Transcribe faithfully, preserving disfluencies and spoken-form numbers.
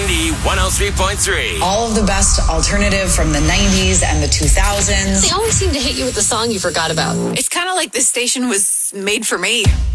Windy one oh three point three. All of the best alternative from the nineties and the two thousands. They always seem to hit you with the song you forgot about. It's kind of like this station was made for me.